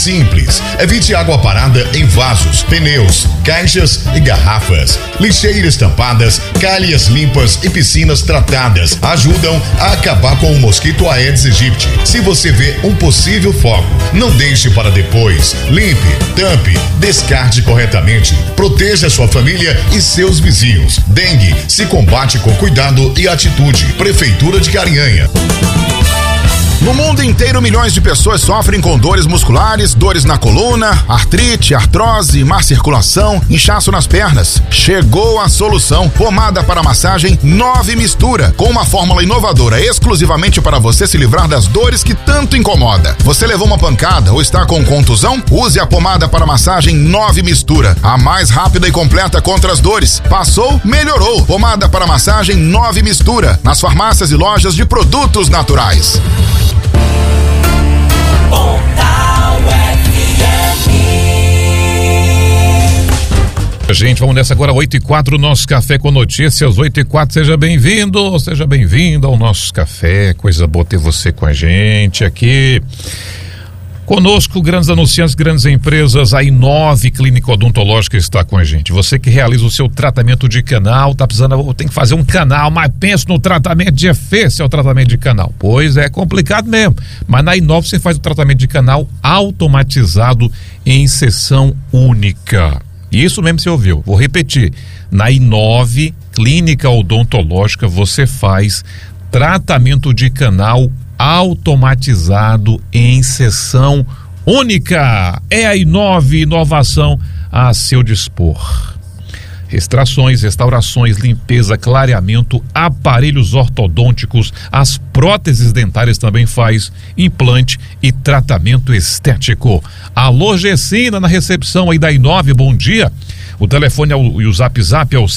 simples. Evite água parada em vasos, pneus, caixas e garrafas. Lixeiras tampadas, calhas limpas e piscinas tratadas ajudam a acabar com o mosquito Aedes aegypti. Se você vê um possível foco, não deixe para depois. Limpe, tampe, descarte corretamente. Proteja sua família e seus vizinhos. Dengue se combate com cuidado e atitude. Prefeitura de Carinhanha. No mundo inteiro, milhões de pessoas sofrem com dores musculares, dores na coluna, artrite, artrose, má circulação, inchaço nas pernas. Chegou a solução. Pomada para massagem 9 Mistura, com uma fórmula inovadora exclusivamente para você se livrar das dores que tanto incomoda. Você levou uma pancada ou está com contusão? Use a pomada para massagem 9 Mistura, a mais rápida e completa contra as dores. Passou? Melhorou. Pomada para massagem 9 Mistura, nas farmácias e lojas de produtos naturais. Gente, vamos nessa agora, 8h04, nosso Café com Notícias, 8h04, seja bem-vindo ao nosso café, coisa boa ter você com a gente aqui. Conosco, grandes anunciantes, grandes empresas, a I9 Clínica Odontológica está com a gente. Você que realiza o seu tratamento de canal, tá precisando, tem que fazer um canal, mas pensa no tratamento de efeito, é o tratamento de canal. Pois é complicado mesmo, mas na I9 você faz o tratamento de canal automatizado em sessão única. Isso mesmo você ouviu, vou repetir, na I9 Clínica Odontológica você faz tratamento de canal automatizado em sessão única. É a I9, inovação a seu dispor. Extrações, restaurações, limpeza, clareamento, aparelhos ortodônticos, as próteses dentárias também faz, implante e tratamento estético. Alô, Gessina, na recepção aí da I9, bom dia. O telefone e o zap é o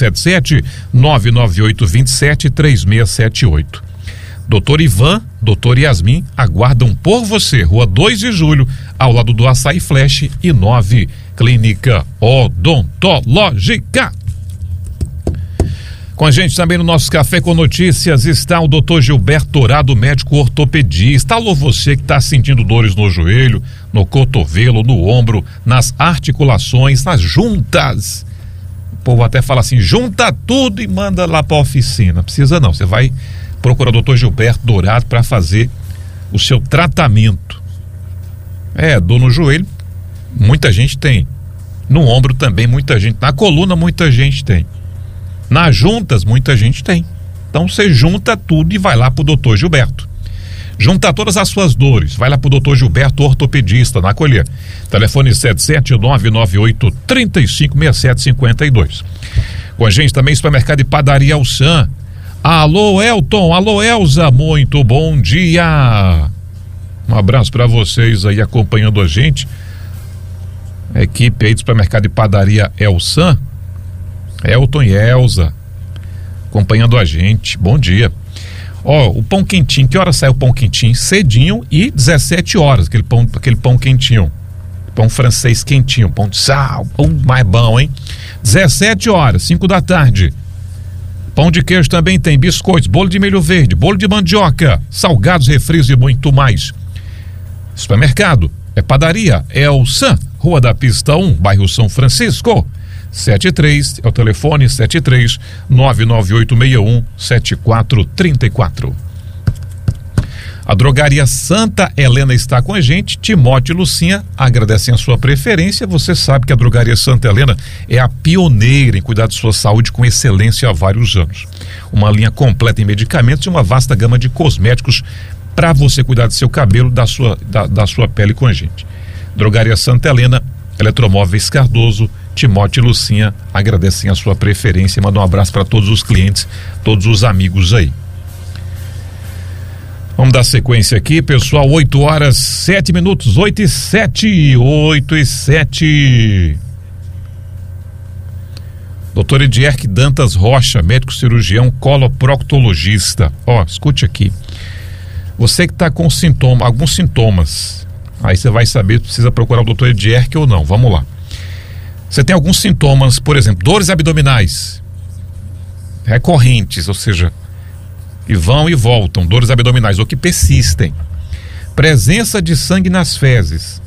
77-99827-3678. Doutor Ivan, doutor Yasmin aguardam por você. Rua 2 de Julho, ao lado do Açaí Flash, I9 Clínica Odontológica. Com a gente também no nosso Café com Notícias está o doutor Gilberto Dourado, médico ortopedista. Alô, você que está sentindo dores no joelho, no cotovelo, no ombro, nas articulações, nas juntas. O povo até fala assim, junta tudo e manda lá para a oficina. Precisa não, você vai procurar o doutor Gilberto Dourado para fazer o seu tratamento. Dor no joelho, muita gente tem. No ombro também, muita gente. Na coluna, muita gente tem. Nas juntas, muita gente tem. Então você junta tudo e vai lá pro doutor Gilberto. Junta todas as suas dores, vai lá pro doutor Gilberto, ortopedista, na Colher. Telefone 77998-356752. Com a gente também, supermercado e padaria Elsan. Alô, Elton, alô, Elza, muito bom dia. Um abraço para vocês aí acompanhando a gente. A equipe aí do supermercado e padaria Elsan. Elton e Elza acompanhando a gente, bom dia. O pão quentinho, que hora sai o pão quentinho? Cedinho e 17 horas, aquele pão quentinho, pão francês quentinho, pão de sal, pão mais bom, hein? 17 horas, 5 da tarde. Pão de queijo também tem, biscoitos, bolo de milho verde, bolo de mandioca, salgados, refris e muito mais. Supermercado, padaria Elsan, Rua da Pista 1, bairro São Francisco. 73, é o telefone 73-99861-7434. A drogaria Santa Helena está com a gente. Timóteo e Lucinha agradecem a sua preferência. Você sabe que a drogaria Santa Helena é a pioneira em cuidar de sua saúde com excelência há vários anos. Uma linha completa em medicamentos e uma vasta gama de cosméticos para você cuidar do seu cabelo, da sua pele com a gente. Drogaria Santa Helena, Eletromóveis Cardoso, Timóteo e Lucinha agradecem a sua preferência e mandam um abraço para todos os clientes, todos os amigos aí. Vamos dar sequência aqui, pessoal, 8 horas 7 minutos, 8 e 7. Doutor Edierque Dantas Rocha, médico cirurgião coloproctologista. Escute aqui. Você que está com alguns sintomas, aí você vai saber se precisa procurar o doutor Edierque ou não. Vamos lá. Você tem alguns sintomas, por exemplo, dores abdominais recorrentes, ou seja, que vão e voltam, dores abdominais ou que persistem, presença de sangue nas fezes,